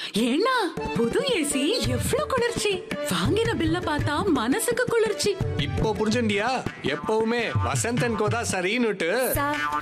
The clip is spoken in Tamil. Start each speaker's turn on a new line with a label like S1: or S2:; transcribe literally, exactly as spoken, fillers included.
S1: ஏன்னா புது ஏசி எவ்ளோ குளிர்ச்சி. வாங்கின பில்ல பார்த்தா மனசுக்கு குளிர்ச்சி.
S2: இப்போ புரிஞ்சுண்டியா? எப்பவுமே வசந்த் அண்ட் கோதா சரின்னுட்டு.